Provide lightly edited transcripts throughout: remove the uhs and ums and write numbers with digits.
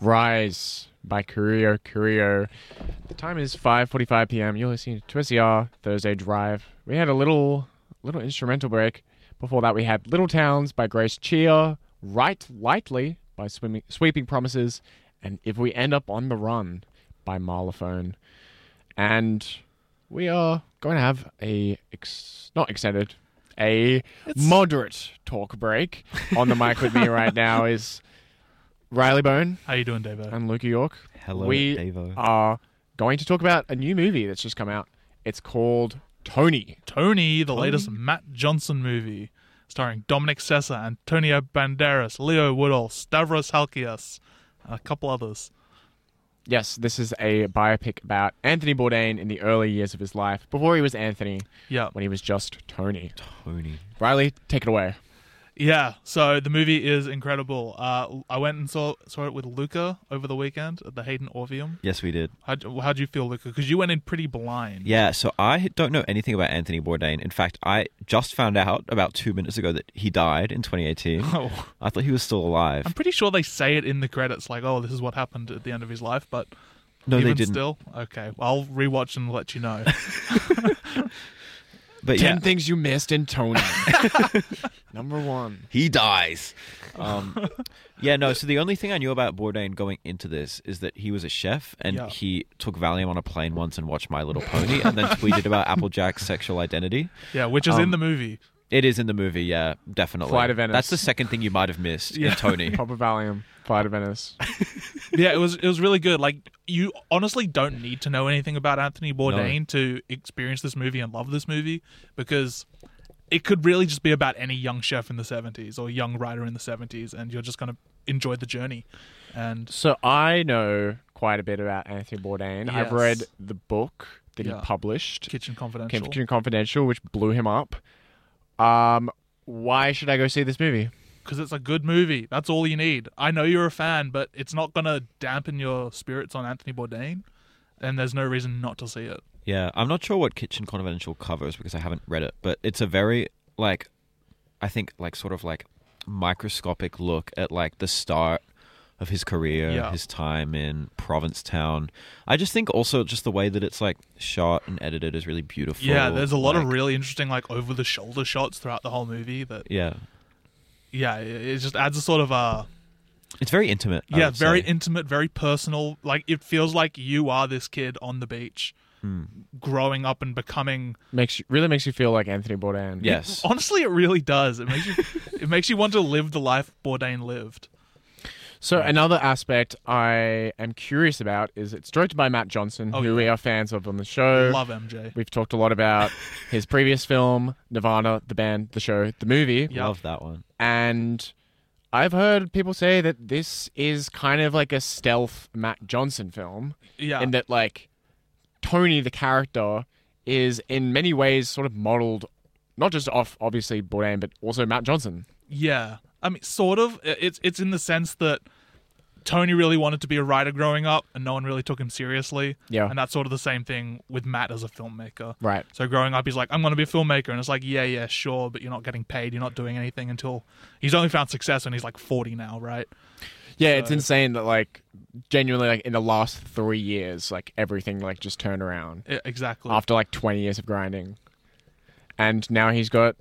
Rise by Curio Curio. The time is 5:45 p.m. You're listening to 2SER Thursday Drive. We had a little instrumental break. Before that, we had Little Towns by Grace Chia, Right Lightly by Sweeping Promises, and If We End Up on the Run by Marlophone. And we are going to have a moderate talk break. On the mic with me right now is Riley Bone. How you doing, Davo? And Luke York. Hello, we Davo. are going to talk about a new movie that's just come out. It's called Tony. Tony, the latest Matt Johnson movie, starring Dominic Sessa, Antonio Banderas, Leo Woodall, Stavros Halkias, and a couple others. Yes, this is a biopic about Anthony Bourdain in the early years of his life, before he was Anthony, when he was just Tony. Riley, take it away. Yeah, so the movie is incredible. I went and saw it with Luca over the weekend at the Hayden Orpheum. Yes, we did. How'd you feel, Luca? Because you went in pretty blind. Yeah, so I don't know anything about Anthony Bourdain. In fact, I just found out about 2 minutes ago that he died in 2018. Oh. I thought he was still alive. I'm pretty sure they say it in the credits, like, oh, this is what happened at the end of his life, but No, even they didn't. still? Okay, well, I'll rewatch and let you know. But 10 things you missed in Tony. Number 1. He dies. Yeah, no, so the only thing I knew about Bourdain going into this is that he was a chef and he took Valium on a plane once and watched My Little Pony and then tweeted about Applejack's sexual identity. Yeah, which is in the movie. It is in the movie, yeah, definitely. Flight of Venice. That's the second thing you might have missed in Tony. Pop a Valium. Flight of Venice. Yeah, it was really good. Like, you honestly don't need to know anything about Anthony Bourdain to experience this movie and love this movie, because it could really just be about any young chef in the 70s or young writer in the 70s, and you're just going to enjoy the journey. And so I know quite a bit about Anthony Bourdain. Yes. I've read the book that he published, Kitchen Confidential. Kitchen Confidential, which blew him up. Why should I go see this movie? Because it's a good movie. That's all you need. I know you're a fan, but it's not going to dampen your spirits on Anthony Bourdain, and there's no reason not to see it. Yeah, I'm not sure what Kitchen Confidential covers because I haven't read it, but it's a very, like, I think, like, sort of, like, microscopic look at, like, the start of his career, his time in Provincetown. I just think also just the way that it's, like, shot and edited is really beautiful. Yeah, there's a lot of really interesting, like, over-the-shoulder shots throughout the whole movie that... Yeah, it just adds a sort of It's very intimate. Yeah, very intimate, very personal. Like, it feels like you are this kid on the beach, growing up and becoming... Really makes you feel like Anthony Bourdain. Yes. Honestly, it really does. It makes you want to live the life Bourdain lived. So another aspect I am curious about is it's directed by Matt Johnson, who we are fans of on the show. Love MJ. We've talked a lot about his previous film, Nirvana, the band, the show, the movie. Yep. Love that one. And I've heard people say that this is kind of like a stealth Matt Johnson film. Yeah. In that, like, Tony, the character, is in many ways sort of modeled, not just off, obviously, Bourdain, but also Matt Johnson. Yeah. I mean, sort of. It's in the sense that Tony really wanted to be a writer growing up, and no one really took him seriously. Yeah. And that's sort of the same thing with Matt as a filmmaker. Right. So growing up, he's like, I'm going to be a filmmaker. And it's like, yeah, sure, but you're not getting paid. You're not doing anything until... He's only found success when he's like 40 now, right? Yeah, So... it's insane that, like, genuinely, like, in the last 3 years, like, everything, like, just turned around. Exactly. After, like, 20 years of grinding. And now he's got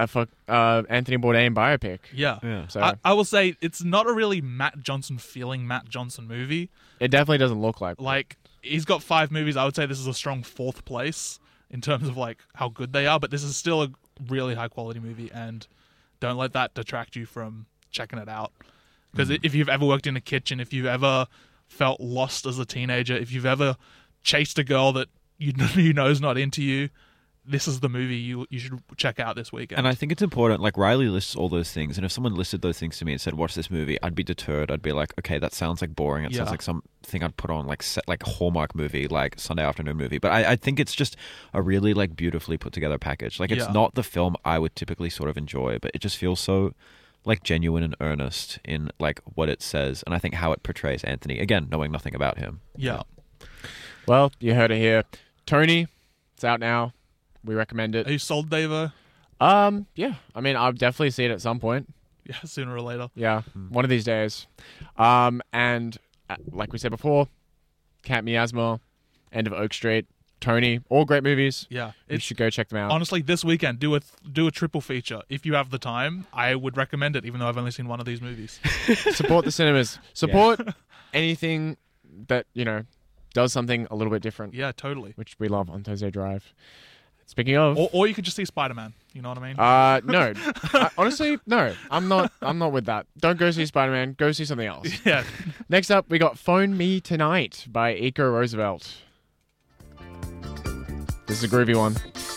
a Anthony Bourdain biopic. Yeah. So I will say it's not a really Matt Johnson feeling Matt Johnson movie. It definitely doesn't look like. Like, he's got 5 movies. I would say this is a strong 4th place in terms of, like, how good they are, but this is still a really high quality movie, and don't let that detract you from checking it out. Because if you've ever worked in a kitchen, if you've ever felt lost as a teenager, if you've ever chased a girl that you know is not into you, this is the movie you should check out this weekend. And I think it's important, like, Riley lists all those things, and if someone listed those things to me and said, watch this movie, I'd be deterred. I'd be like, okay, that sounds like boring. It sounds like something I'd put on, like, like a Hallmark movie, like Sunday afternoon movie. But I think it's just a really, like, beautifully put together package. Like, it's not the film I would typically sort of enjoy, but it just feels so, like, genuine and earnest in, like, what it says, and I think how it portrays Anthony, again, knowing nothing about him. Yeah. Well, you heard it here. Tony, it's out now. We recommend it. Are you sold, Davo? Yeah. I mean, I'll definitely see it at some point. Yeah, sooner or later. Yeah, one of these days. And like we said before, Cat Miasma, End of Oak Street, Tony, all great movies. Yeah, You should go check them out. honestly, this weekend do a triple feature if you have the time. I would recommend it, even though I've only seen one of these movies. Support the cinemas. Support anything that, does something a little bit different, Yeah, totally. which we love on Thursday Drive. Speaking of... Or you could just see Spider-Man. You know what I mean? No. Honestly, no. I'm not with that. Don't go see Spider-Man. Go see something else. Yeah. Next up, we got Phone Me Tonight by Eco Roosevelt. This is a groovy one.